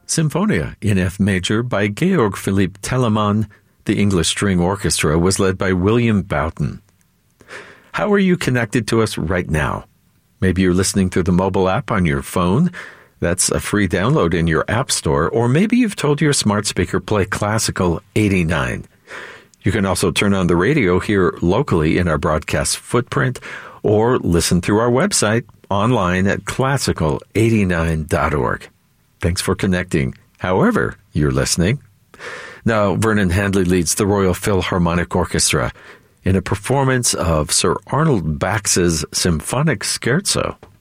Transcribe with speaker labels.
Speaker 1: Symphonia in F major by Georg Philipp Telemann. The English String Orchestra was led by William Boughton. How are you connected to us right now? Maybe you're listening through the mobile app on your phone. That's a free download in your app store. Or maybe you've told your smart speaker play Classical 89. You can also turn on the radio here locally in our broadcast footprint or listen through our website online at classical89.org. Thanks for connecting, however you're listening. Now, Vernon Handley leads the Royal Philharmonic Orchestra in a performance of Sir Arnold Bax's Symphonic Scherzo.